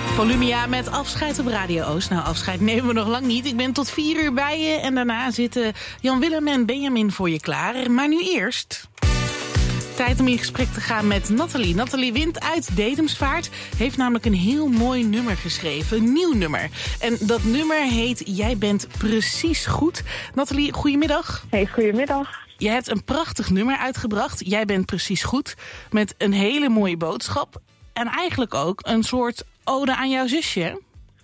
Volumia met Afscheid op Radio Oost. Nou, afscheid nemen we nog lang niet. Ik ben tot 4 uur bij je en daarna zitten Jan Willem en Benjamin voor je klaar. Maar nu eerst tijd om in gesprek te gaan met Nathalie. Nathalie Wind uit Dedemsvaart heeft namelijk een heel mooi nummer geschreven. Een nieuw nummer. En dat nummer heet Jij bent precies goed. Nathalie, goedemiddag. Hey, goedemiddag. Je hebt een prachtig nummer uitgebracht. Jij bent precies goed. Met een hele mooie boodschap. En eigenlijk ook een soort ode aan jouw zusje, hè?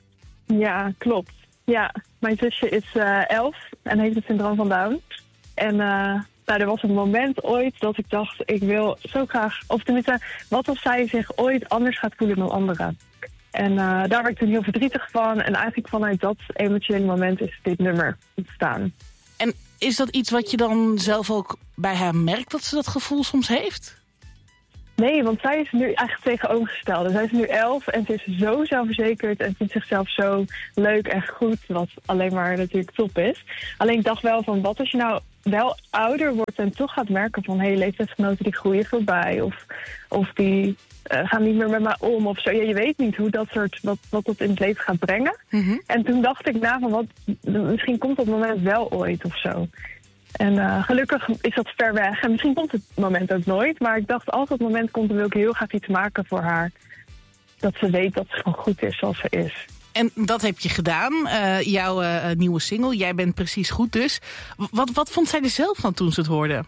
Ja, klopt. Ja, mijn zusje is 11 en heeft het syndroom van Down. En er was een moment ooit dat ik dacht, ik wil zo graag... Of tenminste, wat als zij zich ooit anders gaat voelen dan anderen? En daar werd ik toen heel verdrietig van. En eigenlijk vanuit dat emotionele moment is dit nummer ontstaan. En is dat iets wat je dan zelf ook bij haar merkt, dat ze dat gevoel soms heeft? Nee, want zij is nu eigenlijk tegenovergestelde. Zij is nu 11 en ze is zo zelfverzekerd en vindt zichzelf zo leuk en goed, wat alleen maar natuurlijk top is. Alleen ik dacht wel van, wat als je nou wel ouder wordt en toch gaat merken van, hé, leeftijdsgenoten die groeien voorbij of die gaan niet meer met mij om of zo. Ja, je weet niet hoe dat soort, wat dat in het leven gaat brengen. Mm-hmm. En toen dacht ik na van, misschien komt dat moment wel ooit of zo. En gelukkig is dat ver weg. En misschien komt het moment ook nooit. Maar ik dacht, als dat moment komt, dan wil ik heel graag iets maken voor haar. Dat ze weet dat ze gewoon goed is zoals ze is. En dat heb je gedaan. Jouw nieuwe single, Jij bent precies goed dus. Wat vond zij er zelf van toen ze het hoorde?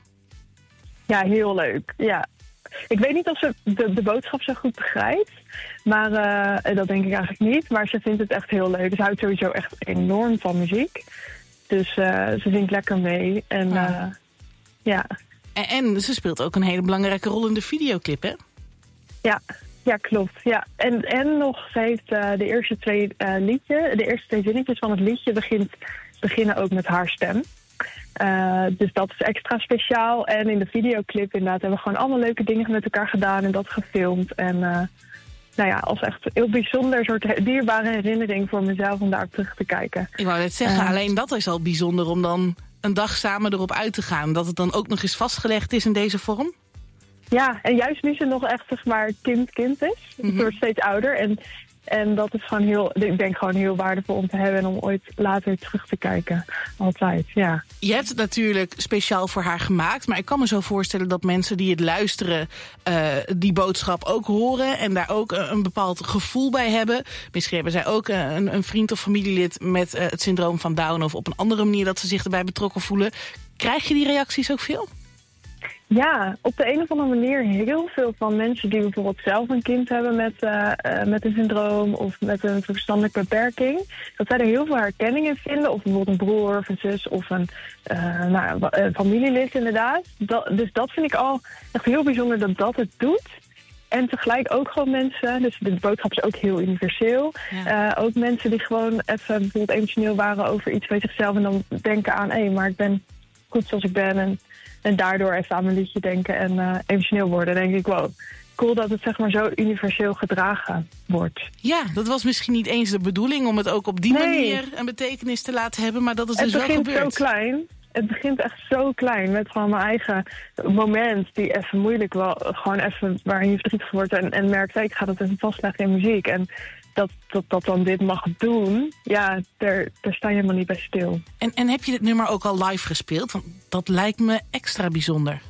Ja, heel leuk. Ja. Ik weet niet of ze de boodschap zo goed begrijpt. Maar dat denk ik eigenlijk niet. Maar ze vindt het echt heel leuk. Ze houdt sowieso echt enorm van muziek. Dus ze zingt lekker mee. En ja. En ze speelt ook een hele belangrijke rol in de videoclip, hè? Ja, klopt. Ja. En nog, ze heeft de eerste twee zinnetjes van het liedje beginnen ook met haar stem. Dus dat is extra speciaal. En in de videoclip inderdaad hebben we gewoon allemaal leuke dingen met elkaar gedaan en dat gefilmd. En als echt heel bijzonder, soort dierbare herinnering voor mezelf om daar terug te kijken. Ik wou net zeggen, alleen dat is al bijzonder om dan een dag samen erop uit te gaan. Dat het dan ook nog eens vastgelegd is in deze vorm? Ja, en juist nu ze nog echt, zeg maar, kind is. Het wordt steeds ouder. En dat is gewoon ik denk gewoon heel waardevol om te hebben en om ooit later terug te kijken. Altijd, ja. Je hebt het natuurlijk speciaal voor haar gemaakt, maar ik kan me zo voorstellen dat mensen die het luisteren die boodschap ook horen en daar ook een bepaald gevoel bij hebben. Misschien hebben zij ook een vriend of familielid met het syndroom van Down of op een andere manier dat ze zich erbij betrokken voelen. Krijg je die reacties ook veel? Ja, op de een of andere manier heel veel van mensen die bijvoorbeeld zelf een kind hebben met een syndroom of met een verstandelijke beperking. Dat zij er heel veel herkenning in vinden. Of bijvoorbeeld een broer of een zus of een familielid inderdaad. Dus dat vind ik al echt heel bijzonder dat het doet. En tegelijk ook gewoon mensen, dus de boodschap is ook heel universeel. Ja. Ook mensen die gewoon even bijvoorbeeld emotioneel waren over iets bij zichzelf en dan denken aan, maar ik ben goed zoals ik ben en daardoor even aan mijn liedje denken en emotioneel worden. Dan denk ik, wow, cool dat het zeg maar zo universeel gedragen wordt. Ja, dat was misschien niet eens de bedoeling om het ook op die manier een betekenis te laten hebben, maar dat is dus wel gebeurd. Het begint zo klein. Het begint echt zo klein met gewoon mijn eigen moment die even moeilijk was. Gewoon even waarin je verdrietig wordt en merkt, ik ga dat even vastleggen in muziek. En dat dan dit mag doen, ja, daar sta je helemaal niet bij stil. En heb je dit nummer ook al live gespeeld? Want dat lijkt me extra bijzonder.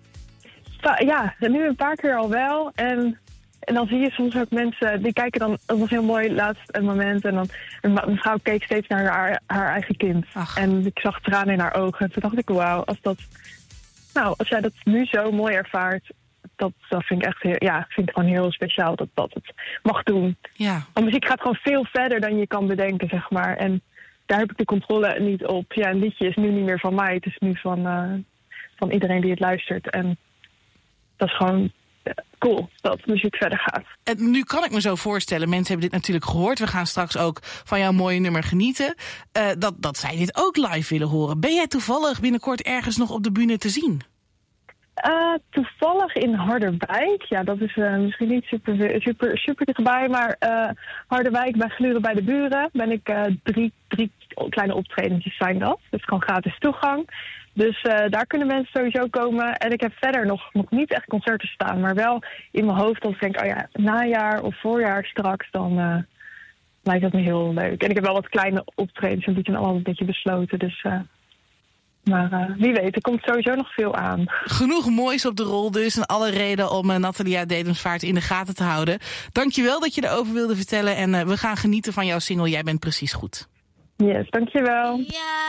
Ja, nu een paar keer al wel. En dan zie je soms ook mensen, die kijken dan, dat was heel mooi laatst een moment. En dan, mijn vrouw keek steeds naar haar eigen kind. Ach. En ik zag tranen in haar ogen. En toen dacht ik, wauw, als jij dat nu zo mooi ervaart, dat vind ik echt vind ik gewoon heel speciaal dat het mag doen. Ja. Want muziek gaat gewoon veel verder dan je kan bedenken, zeg maar. En daar heb ik de controle niet op. Ja, een liedje is nu niet meer van mij. Het is nu van iedereen die het luistert. En dat is gewoon cool dat muziek verder gaat. En nu kan ik me zo voorstellen, mensen hebben dit natuurlijk gehoord. We gaan straks ook van jouw mooie nummer genieten. Dat zij dit ook live willen horen. Ben jij toevallig binnenkort ergens nog op de bühne te zien? Toevallig in Harderwijk. Ja, dat is misschien niet super dichtbij, maar Harderwijk bij Gluren bij de Buren ben ik drie kleine optredentjes zijn dat. Dat is gewoon gratis toegang. Dus daar kunnen mensen sowieso komen. En ik heb verder nog niet echt concerten staan, maar wel in mijn hoofd dat ik denk, najaar of voorjaar straks, dan lijkt dat me heel leuk. En ik heb wel wat kleine optredens en die zijn allemaal een beetje besloten. Dus, maar wie weet, er komt sowieso nog veel aan. Genoeg moois op de rol dus. En alle reden om Nathalia Dedemsvaart in de gaten te houden. Dankjewel dat je erover wilde vertellen. En we gaan genieten van jouw single Jij bent precies goed. Yes, dankjewel. Ja.